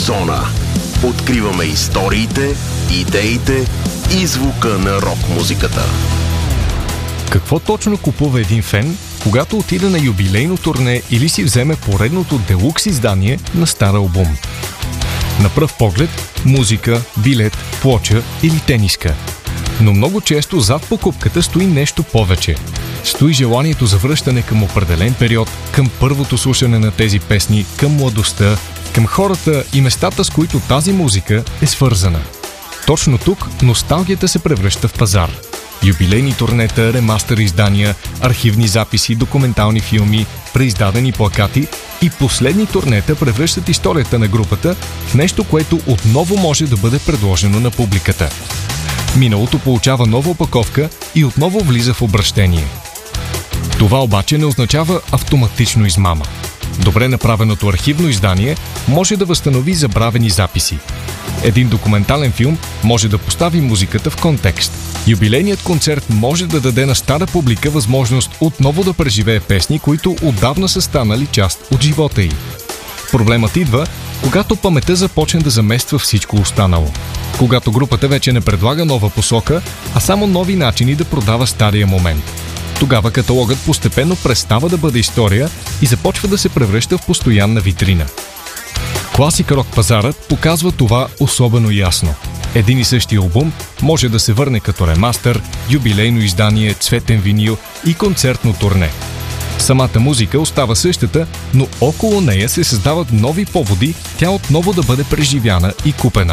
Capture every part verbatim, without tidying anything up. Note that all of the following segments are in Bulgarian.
Зона. Откриваме историите, идеите и звука на рок-музиката. Какво точно купува един фен, когато отиде на юбилейно турне или си вземе поредното делукс издание на стар албум? На пръв поглед – музика, билет, плоча или тениска. Но много често зад покупката стои нещо повече. Стои желанието за връщане към определен период, към първото слушане на тези песни, към младостта, към хората и местата, с които тази музика е свързана. Точно тук носталгията се превръща в пазар. Юбилейни турнета, ремастър издания, архивни записи, документални филми, преиздадени плакати и последни турнета превръщат историята на групата в нещо, което отново може да бъде предложено на публиката. Миналото получава нова опаковка и отново влиза в обращение. Това обаче не означава автоматично измама. Добре направеното архивно издание може да възстанови забравени записи. Един документален филм може да постави музиката в контекст. Юбилейният концерт може да даде на стара публика възможност отново да преживее песни, които отдавна са станали част от живота й. Проблемът идва, когато паметта започне да замества всичко останало. Когато групата вече не предлага нова посока, а само нови начини да продава стария момент. Тогава каталогът постепенно престава да бъде история и започва да се превръща в постоянна витрина. Класик рок пазарът показва това особено ясно. Един и същи албум може да се върне като ремастър, юбилейно издание, цветен винил и концертно турне. Самата музика остава същата, но около нея се създават нови поводи тя отново да бъде преживяна и купена.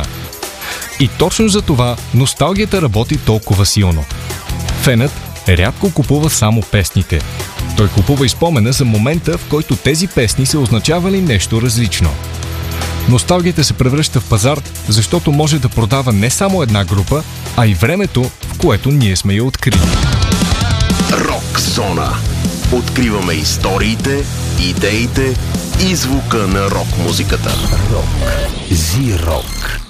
И точно за това носталгията работи толкова силно. Фенът рядко купува само песните. Той купува и спомена за момента, в който тези песни са означавали нещо различно. Носталгията се превръща в пазар, защото може да продава не само една група, а и времето, в което ние сме я открили. Рок зона. Откриваме историите, идеите и звука на рок-музиката. Рок. Зи-рок.